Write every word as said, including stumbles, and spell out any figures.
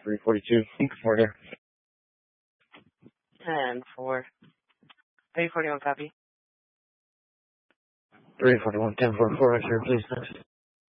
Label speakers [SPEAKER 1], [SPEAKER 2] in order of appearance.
[SPEAKER 1] three forty-two. four here.
[SPEAKER 2] ten four. three forty-one copy.
[SPEAKER 1] three forty-one, ten forty-four, right here, please. Thanks.